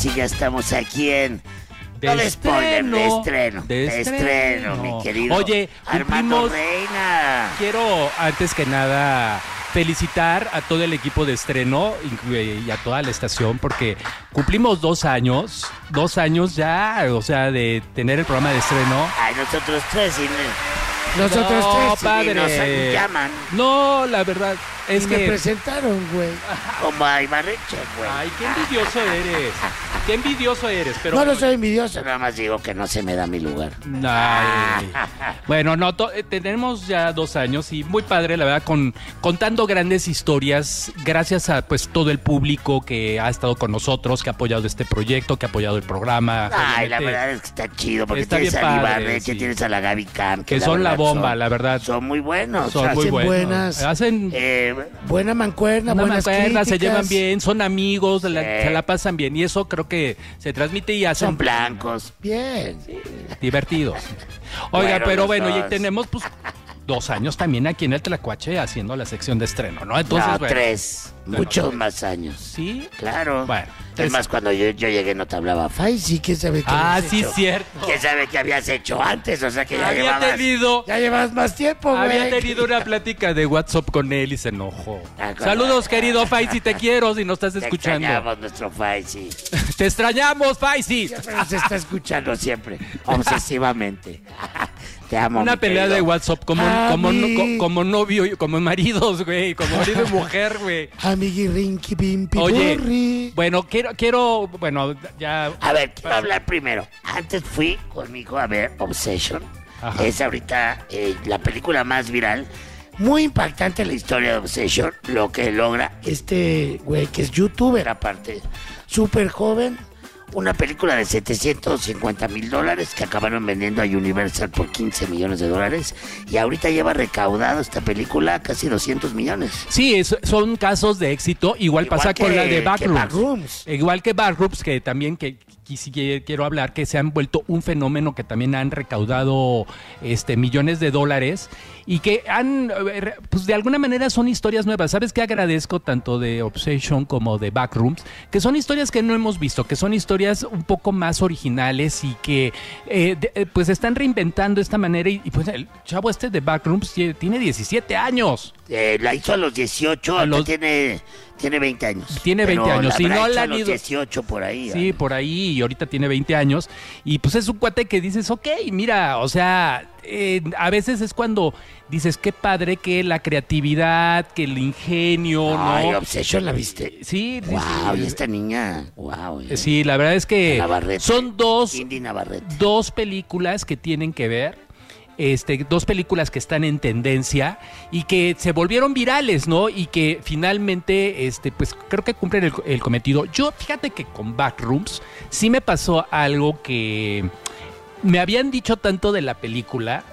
sí, ya estamos aquí en... No de spoiler, de estreno, mi querido. Oye, Armando Reina. Quiero, antes que nada, felicitar a todo el equipo de estreno y a toda la estación, porque cumplimos 2 años ya, o sea, de tener el programa de estreno. Ay, nosotros tres, y Nosotros tres. Padre. y nos llaman No, la verdad es Y que... me presentaron, güey. como a Ibarreche, güey. Ay, qué envidioso eres. Qué envidioso eres, pero... No soy envidioso. Nada más digo que no se me da mi lugar. Ay. Bueno, no, tenemos ya 2 años y muy padre, la verdad, contando grandes historias, gracias a pues todo el público que ha estado con nosotros, que ha apoyado este proyecto, que ha apoyado el programa. Ay, la verdad es que está chido, porque Está tienes bien a padre, Ibarreche, sí. tienes a la Gaby Cam. Que son la verdad bomba, la verdad. Son muy buenos. Son muy hacen buenos. buenas. Hacen Buena mancuerna, una buenas mancuerna, críticas. se llevan bien, son amigos, Sí. se la pasan bien y eso creo que se transmite y hacen Son blancos. Bien. divertidos. Oiga, Bueno, pero los bueno, dos. ya tenemos pues 2 años también aquí en el Tlacuache haciendo la sección de estreno, ¿no? Entonces, No, bueno, 3. Muchos más años. Sí. Claro. Bueno, Es más, cuando yo llegué no te hablaba. Ay, sí, quién sabe qué Ah, habías sí, hecho. cierto. ¿Quién sabe qué habías hecho antes? O sea que ya Había llevabas... tenido Ya llevas más tiempo, güey. Había tenido una plática de WhatsApp con él y se enojó. Ah, claro. Saludos, querido Faisy, te quiero si no estás Te escuchando. extrañamos, nuestro Faisy. Te extrañamos, Faisy. Siempre nos está escuchando. Escuchando siempre, obsesivamente. Te amo, Una mi pelea querido. de WhatsApp como novio, como maridos, güey, como marido y mujer, güey. Amigui Rinky Pimpi Oye, Burri. bueno, bueno, ya. A ver, quiero hablar primero. Antes fui con mi hijo a ver Obsession. Ajá. Es ahorita la película más viral. Muy impactante la historia de Obsession. Lo que logra este güey que es youtuber aparte. Súper joven. Una película de $750,000 que acabaron vendiendo a Universal por $15 millones. Y ahorita lleva recaudado esta película casi 200 millones. Sí, son casos de éxito. Igual pasa con la de que Backrooms. Backrooms. Igual que Backrooms, que también sí quiero hablar, que se han vuelto un fenómeno que también han recaudado millones de dólares y que pues de alguna manera son historias nuevas. ¿Sabes qué agradezco tanto de Obsession como de Backrooms? Que son historias que no hemos visto, que son historias un poco más originales y que pues están reinventando esta manera y pues el chavo de Backrooms tiene 17 años. La hizo a los 18, ahorita tiene 20 años. Tiene 20 Pero años. Si habrá no hecho la a han los ido... 18 por ahí. Sí, ¿vale? por ahí, y ahorita tiene 20 años. Y pues es un cuate que dices, ok, mira, o sea, a veces es cuando dices, qué padre que la creatividad, que el ingenio, Ay, ¿no? Obsession, ¿la viste? Sí, sí, Wow, sí. y esta niña, wow. Sí, la verdad es que Navarrete. son Indy Navarrete. dos películas que tienen que ver. 2 películas que están en tendencia y que se volvieron virales, ¿no? Y que finalmente, pues creo que cumplen el cometido. Yo, fíjate que con Backrooms sí me pasó algo que me habían dicho tanto de la película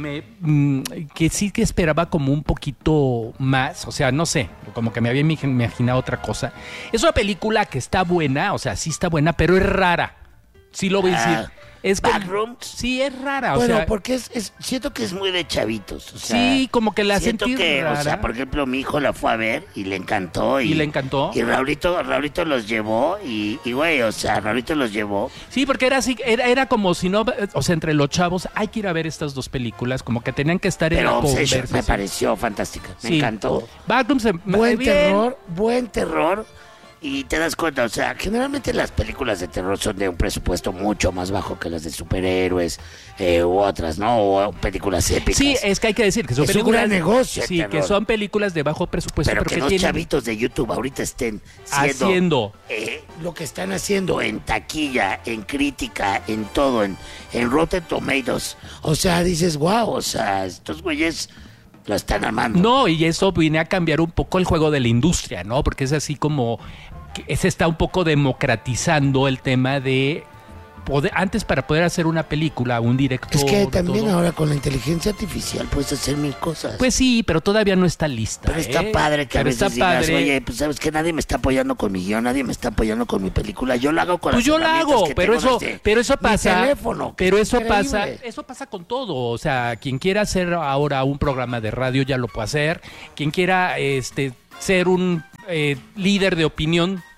que sí que esperaba como un poquito más, o sea, no sé, como que me había imaginado otra cosa. Es una película que está buena, o sea, sí está buena, pero es rara. Sí lo voy a decir. Es como- Backrooms. Sí, es rara, Bueno, o sea, porque siento que es muy de chavitos. O sea, sí, como que la siento sentí que, rara. o sea, por ejemplo, mi hijo la fue a ver y le encantó. ¿Y le encantó? Y Raulito los llevó y güey, o sea, Raulito los llevó. Sí, porque era así, era como si no, o sea, entre los chavos hay que ir a ver estas 2 películas, como que tenían que estar en Pero la Obsession conversación. me pareció fantástica. Me Sí. encantó. Backrooms, Buen terror. Y te das cuenta, o sea, generalmente las películas de terror son de un presupuesto mucho más bajo que las de superhéroes u otras, ¿no? O películas épicas. Sí, es que hay que decir que son Es un películas gran negocio el Sí, terror. que son películas de bajo presupuesto, pero que los tienen chavitos de YouTube ahorita estén haciendo. lo que están haciendo en taquilla, en crítica, en todo, en Rotten Tomatoes. O sea, dices, wow, o sea, estos güeyes lo están amando. No, y eso viene a cambiar un poco el juego de la industria, ¿no? Porque es así como que se está un poco democratizando el tema de antes para poder hacer una película, un director... Es que también todo. ahora con la inteligencia artificial puedes hacer 1000 cosas. Pues sí, pero todavía no está lista. Pero está padre que a Pero veces está digas, padre. oye, pues sabes que nadie me está apoyando con mi guión, nadie me está apoyando con mi película, yo la hago con Pues las yo la herramientas hago, que pero tengo eso desde pasa. mi teléfono, que Pero es eso increíble. pasa con todo. O sea, quien quiera hacer ahora un programa de radio ya lo puede hacer. Quien quiera ser un líder de opinión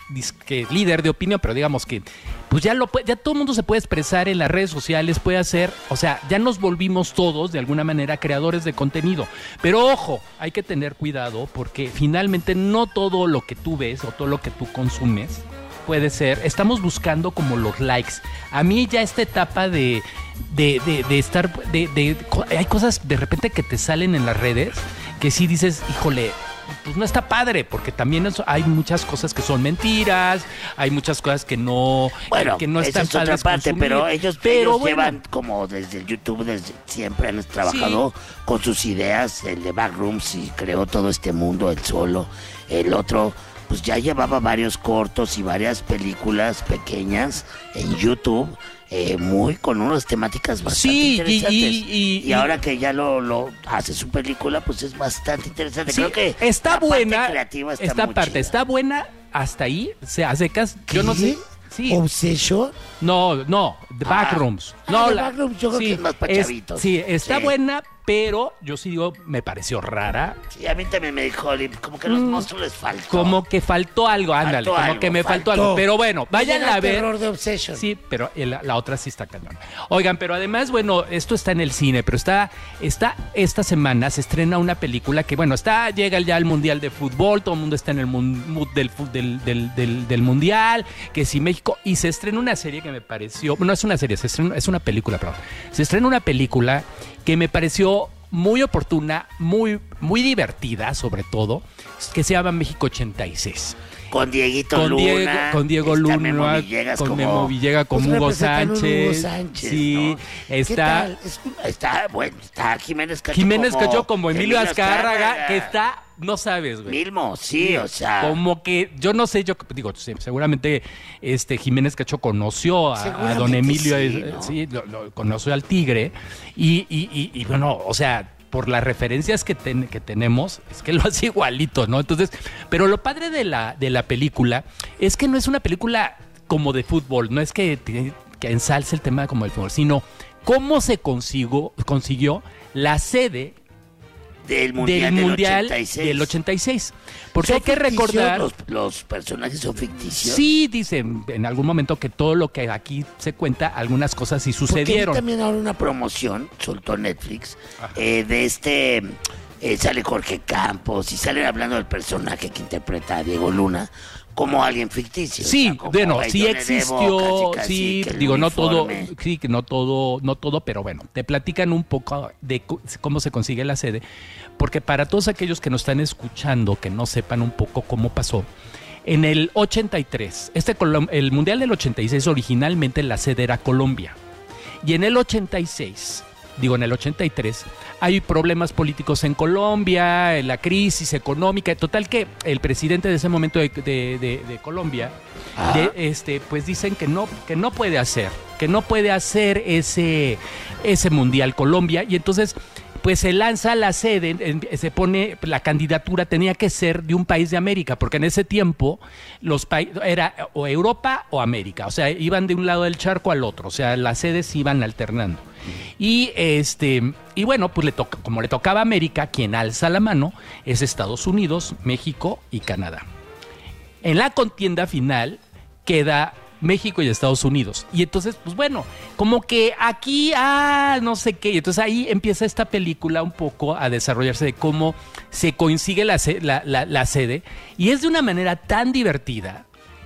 disque líder de opinión, pero digamos que pues ya todo el mundo se puede expresar en las redes sociales, puede hacer, o sea, ya nos volvimos todos de alguna manera creadores de contenido. Pero ojo, hay que tener cuidado porque finalmente no todo lo que tú ves o todo lo que tú consumes puede ser, estamos buscando como los likes. A mí ya esta etapa de estar, hay cosas de repente que te salen en las redes que sí dices, híjole, pues no está padre, porque también hay muchas cosas que son mentiras, hay muchas cosas que no, bueno, que no esa están es otra padres parte, consumir. pero ellos bueno, llevan como desde el YouTube, desde siempre han trabajado con sus ideas. El de Backrooms y creó todo este mundo, el solo. El otro, pues ya llevaba varios cortos y varias películas pequeñas en YouTube. Muy con unas temáticas bastante interesantes. Y ahora que ya lo hace su película, pues es bastante interesante. Sí, creo que está la buena. parte creativa está Esta muy parte chida. está buena hasta ahí. O sea, a secas, yo no sé. Sí. ¿Obsession? No, The Backrooms. No, The Backrooms yo creo que es más pa' chavitos. Sí, está Sí. buena, pero yo sí digo, me pareció rara. Sí, a mí también me dijo, como que los monstruos les faltó. Como que faltó algo, ándale, Faltó como algo, que me faltó faltó. algo. Pero bueno, vayan Llega a el ver. terror de Obsession. Sí, pero la otra sí está cañón. Oigan, pero además, bueno, esto está en el cine, pero esta semana se estrena una película que, bueno, llega ya al Mundial de Fútbol, todo el mundo está en el mood del Mundial, que sí, México, y se estrena una serie que me pareció, no es una serie, es una película, perdón. Se estrena una película que me pareció muy oportuna, muy, muy divertida, sobre todo, que se llama México 86. Con Dieguito Luna. Con Diego está Luna, Memo Villegas con como- Memo Villegas, con Pues Hugo representan un Sánchez. Hugo Sánchez, Sí, ¿no? ¿Qué está tal? Está bueno, está Jiménez Cacho Jiménez como, Cacho como Emilio Azcárraga, Azcárraga. que está, no sabes, güey. Milmo, sí, o sea. Como que, yo no sé, yo digo, sí, seguramente Jiménez Cacho conoció a don Seguramente Emilio, sí, ¿no? sí, lo conoció al Tigre, y bueno, o sea, por las referencias que tenemos, es que lo hace igualito, ¿no? Entonces, pero lo padre de la película es que no es una película como de fútbol, no es que ensalce el tema como del fútbol, sino cómo se consiguió la sede del Mundial del 86. Porque ¿Son hay que ficticios? recordar... Los personajes son ficticios. Sí, dicen en algún momento que todo lo que aquí se cuenta, algunas cosas sí Porque sucedieron. también ahora una promoción, soltó Netflix, de sale Jorge Campos y salen hablando del personaje que interpreta a Diego Luna como alguien ficticio. Sí, o sea, como bueno, Johnny sí Depp, existió, casi, sí, que el digo, no todo, uniforme. sí, que no todo, pero bueno, te platican un poco de cómo se consigue la sede, porque para todos aquellos que nos están escuchando, que no sepan un poco cómo pasó, en el 83, el Mundial del 86 originalmente la sede era Colombia, y en el 86... en el 83, hay problemas políticos en Colombia, la crisis económica, total que el presidente de ese momento de Colombia, pues dicen que no puede hacer ese Mundial Colombia, y entonces pues se lanza la sede, se pone, la candidatura tenía que ser de un país de América, porque en ese tiempo era o Europa o América, o sea, iban de un lado del charco al otro, o sea, las sedes iban alternando. Y bueno, pues como le tocaba a América, quien alza la mano es Estados Unidos, México y Canadá. En la contienda final queda México y Estados Unidos. Y entonces, pues bueno, como que aquí, no sé qué. Y entonces ahí empieza esta película un poco a desarrollarse de cómo se consigue la sede. Y es de una manera tan divertida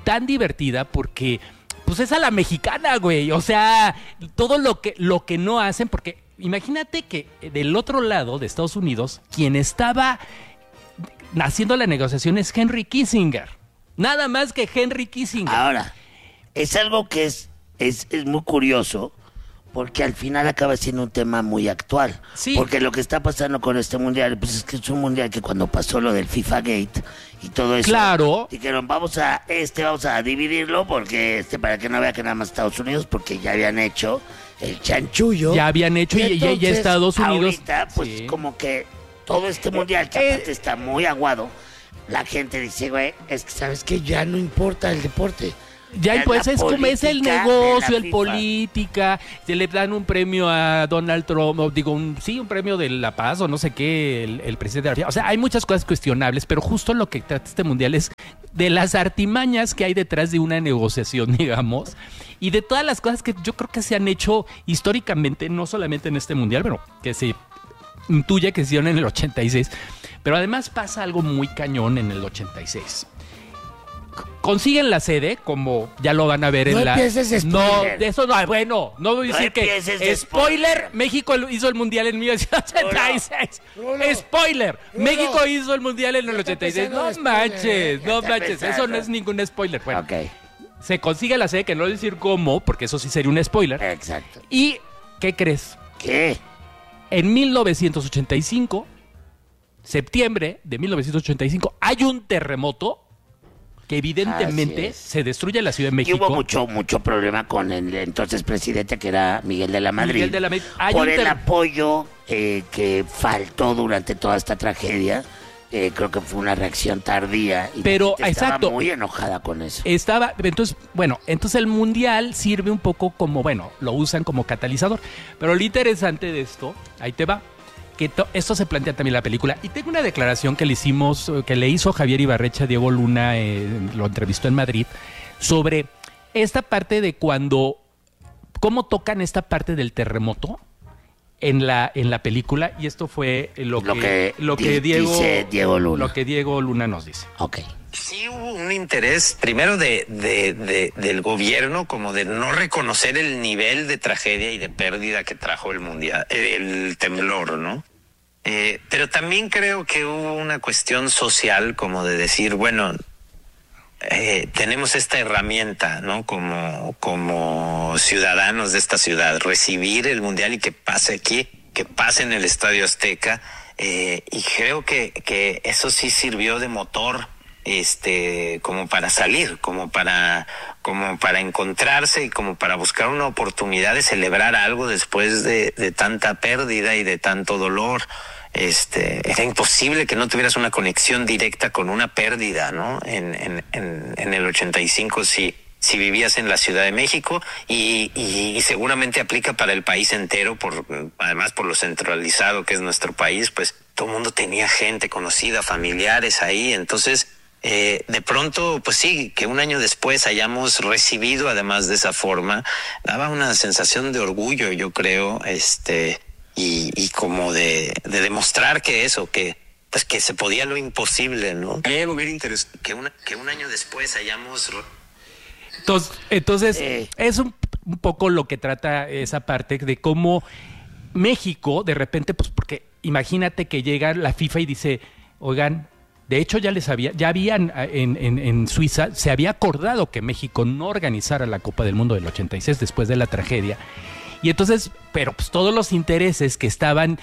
porque pues es a la mexicana, güey. O sea, todo lo que no hacen, porque imagínate que del otro lado de Estados Unidos, quien estaba haciendo la negociación es Henry Kissinger. Nada más que Henry Kissinger. Ahora, es algo que es muy curioso, porque al final acaba siendo un tema muy actual. Sí. Porque lo que está pasando con este mundial, pues es que es un mundial que cuando pasó lo del FIFA Gate y todo eso, Claro. dijeron, vamos a dividirlo porque para que no vea que nada más Estados Unidos, porque ya habían hecho el chanchullo. Ya habían hecho y entonces, Estados Unidos. ahorita, pues Sí. como que todo este mundial, que aparte está muy aguado, la gente dice, güey, es que ¿Sabes qué? Ya no importa el deporte. Ya, la pues es como es el política de negocio, la el FIFA. política, se le dan un premio a Donald Trump, o digo, un premio de la paz o no sé qué, el presidente de la FIFA. O sea, hay muchas cosas cuestionables, pero justo lo que trata este mundial es de las artimañas que hay detrás de una negociación, digamos, y de todas las cosas que yo creo que se han hecho históricamente, no solamente en este mundial, pero que se intuye que se hicieron en el 86, pero además pasa algo muy cañón en el 86. Consiguen la sede, como ya lo van a ver No en la... empieces No, spoiler. de eso no, bueno, no voy a No decir que... empieces de Spoiler, spoiler. México hizo el Mundial en 1986. Rulo. Spoiler, Rulo. México hizo el Mundial en el Ya está 86. empezando No el spoiler. manches, Ya no está manches, eso empezando. no es ningún spoiler. Bueno, Ok, se consigue la sede, que no voy a decir cómo, porque eso sí sería un spoiler. exacto. ¿Y qué crees? ¿Qué? En 1985, septiembre de 1985, hay un terremoto que evidentemente Así es. se destruye la Ciudad de Y México. hubo mucho problema con el entonces presidente, que era Miguel de la Madrid. Miguel de la Madrid. Hay por un el apoyo que faltó durante toda esta tragedia. Creo que fue una reacción tardía. Y la Pero, gente estaba exacto. muy enojada con eso. Entonces el Mundial sirve un poco como, bueno, lo usan como catalizador. Pero lo interesante de esto, ahí te va, que esto se plantea también en la película. Y tengo una declaración que le hizo Javier Ibarrecha, Diego Luna, lo entrevistó en Madrid, sobre esta parte de cómo tocan esta parte del terremoto en la película. Y esto fue lo que dice Diego Luna. Lo que Diego Luna nos dice. Ok. Sí hubo un interés, primero del gobierno, como de no reconocer el nivel de tragedia y de pérdida que trajo el mundial, el temblor, ¿no? Pero también creo que hubo una cuestión social, como de decir, bueno, tenemos esta herramienta, ¿no? Como ciudadanos de esta ciudad, recibir el mundial y que pase aquí, que pase en el Estadio Azteca, y creo que eso sí sirvió de motor, como para salir, como para encontrarse y como para buscar una oportunidad de celebrar algo después de tanta pérdida y de tanto dolor. Era imposible que no tuvieras una conexión directa con una pérdida, ¿no? En el 85, si vivías en la Ciudad de México, y seguramente aplica para el país entero, además por lo centralizado que es nuestro país, pues todo el mundo tenía gente conocida, familiares ahí. Entonces, de pronto, pues sí, que un año después hayamos recibido además de esa forma, daba una sensación de orgullo, yo creo, y como de demostrar que se podía lo imposible, ¿no? A mí me hubiera interesado que un año después hayamos... Entonces es un poco lo que trata esa parte de cómo México, de repente, pues porque imagínate que llega la FIFA y dice, oigan, de hecho ya habían en Suiza, se había acordado que México no organizara la Copa del Mundo del 86 después de la tragedia. Y entonces, pero pues todos los intereses que estaban,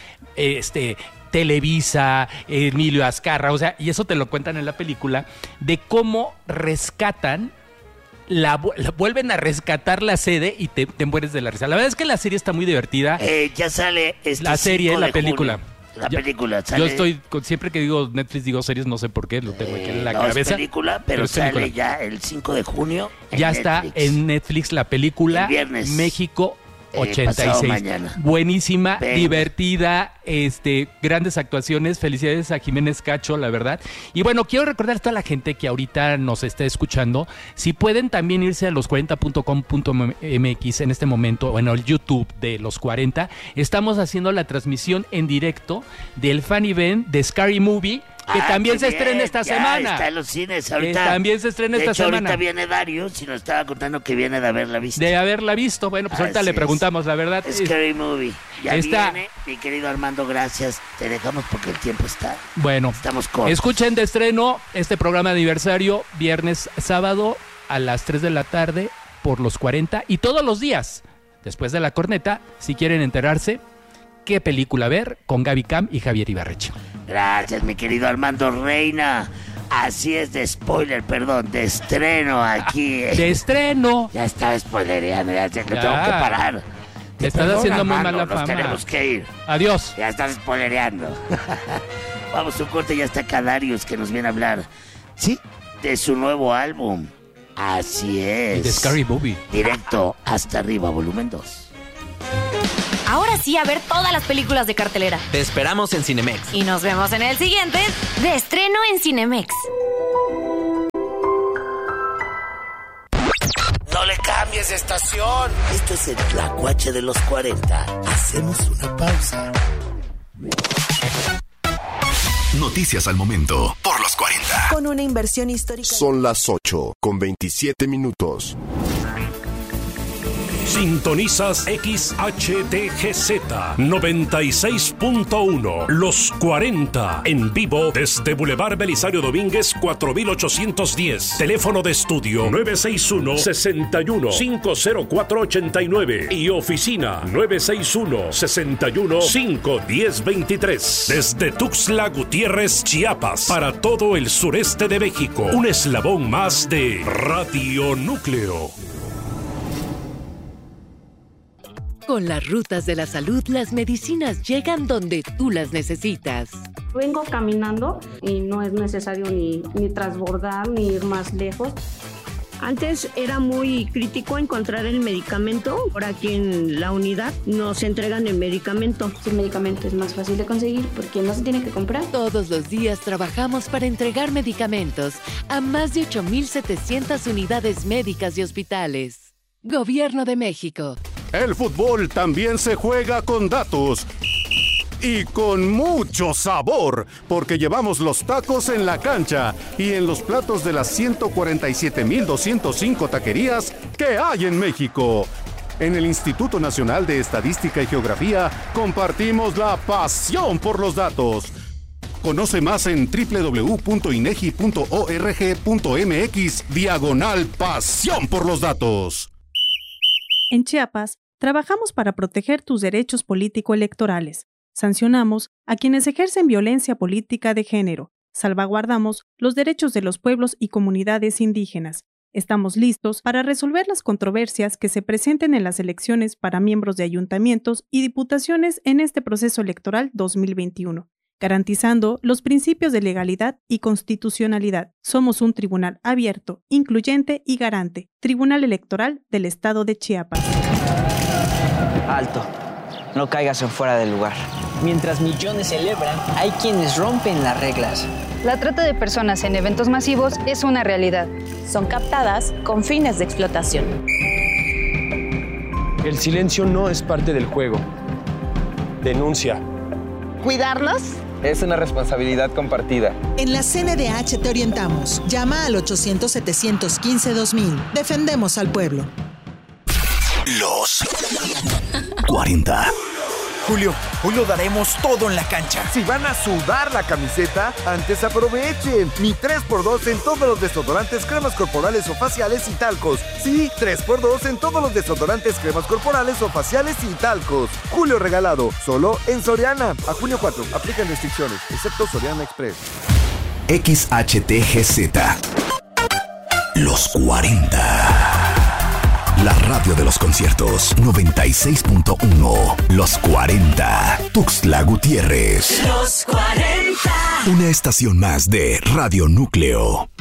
Televisa, Emilio Azcarra, o sea, y eso te lo cuentan en la película, de cómo rescatan, vuelven a rescatar la sede y te mueres de la risa. La verdad es que la serie está muy divertida. Ya sale La serie, 5 la de película. junio. La película sale. Yo estoy, siempre que digo Netflix digo series, no sé por qué, lo tengo aquí en la no, cabeza. es película, pero es sale película. ya el 5 de junio. Ya está Netflix. en Netflix la película El viernes. México pasado 86. mañana. Buenísima, Venga. divertida, grandes actuaciones. Felicidades a Jiménez Cacho, la verdad. Y bueno, quiero recordar a toda la gente que ahorita nos está escuchando, si pueden también irse a los40.com.mx en este momento, bueno, el YouTube de Los 40. Estamos haciendo la transmisión en directo del fan event de Scary Movie, que también qué se estrena bien, esta ya semana. Está en los cines ahorita. También se estrena de esta hecho, semana. Ahorita viene Darius y nos estaba contando que viene de haberla visto. De haberla visto. Bueno, pues ahorita Así le es. preguntamos, la verdad. Scary Movie. Ya Está- viene, mi querido Armando, gracias. Te dejamos porque el tiempo está. Bueno, Estamos cortos. escuchen de estreno este programa de aniversario viernes, sábado a las 3 de la tarde por Los 40 y todos los días después de la corneta, si quieren enterarse qué película ver, con Gaby Cam y Javier Ibarreche. Gracias, mi querido Armando Reina. Así es, de spoiler, perdón, de estreno aquí. De estreno. Ya estaba spoilereando, ya sé que Ya. tengo que parar. Me estás Perdona, haciendo muy Armando, mala nos fama. tenemos que ir. Adiós. Ya estás spoilereando. Vamos a un corte, ya está acá Darius que nos viene a hablar, sí, de su nuevo álbum. Así Y de es. Scary Movie. Directo hasta arriba, volumen 2. Ahora sí, a ver todas las películas de cartelera. Te esperamos en Cinemex. Y nos vemos en el siguiente de estreno en Cinemex. No le cambies de estación. Esto es el Tlacuache de los 40. Hacemos una pausa. Noticias al momento por los 40. Con una inversión histórica. Son las 8:27. Sintonizas XHTGZ 96.1 Los 40 en vivo desde Boulevard Belisario Domínguez 4810. Teléfono de estudio 961-61-50489 y oficina 961-61-51023. Desde Tuxtla Gutiérrez, Chiapas, para todo el sureste de México. Un eslabón más de Radio Núcleo. Con las rutas de la salud, las medicinas llegan donde tú las necesitas. Vengo caminando y no es necesario ni transbordar ni ir más lejos. Antes era muy crítico encontrar el medicamento. Por aquí en la unidad nos entregan el medicamento. El medicamento es más fácil de conseguir porque no se tiene que comprar. Todos los días trabajamos para entregar medicamentos a más de 8,700 unidades médicas y hospitales. Gobierno de México. El fútbol también se juega con datos y con mucho sabor, porque llevamos los tacos en la cancha y en los platos de las 147,205 taquerías que hay en México. En el Instituto Nacional de Estadística y Geografía compartimos la pasión por los datos. Conoce más en www.inegi.org.mx/pasión por los datos. En Chiapas, trabajamos para proteger tus derechos político-electorales. Sancionamos a quienes ejercen violencia política de género. Salvaguardamos los derechos de los pueblos y comunidades indígenas. Estamos listos para resolver las controversias que se presenten en las elecciones para miembros de ayuntamientos y diputaciones en este proceso electoral 2021. Garantizando los principios de legalidad y constitucionalidad. Somos un tribunal abierto, incluyente y garante. Tribunal Electoral del Estado de Chiapas. Alto, no caigas en fuera del lugar. Mientras millones celebran, hay quienes rompen las reglas. La trata de personas en eventos masivos es una realidad. Son captadas con fines de explotación. El silencio no es parte del juego. Denuncia. ¿Cuidarlos? Es una responsabilidad compartida. En la CNDH te orientamos. Llama al 800-715-2000. Defendemos al pueblo. Los 40. Julio, hoy lo daremos todo en la cancha. Si van a sudar la camiseta, antes aprovechen. Mi 3x2 en todos los desodorantes, cremas corporales o faciales y talcos. Sí, 3x2 en todos los desodorantes, cremas corporales o faciales y talcos. Julio regalado, solo en Soriana. A junio 4, aplican restricciones, excepto Soriana Express. XHTGZ. Los 40. La radio de los conciertos 96.1. Los 40. Tuxtla Gutiérrez. Los 40. Una estación más de Radio Núcleo.